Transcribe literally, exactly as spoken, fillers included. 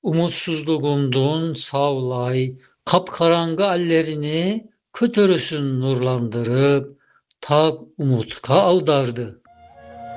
Umutsuzluğumdun savlay, kapkaranğı ellerini kötörüsün nurlandırıp, tak umutka aldardı.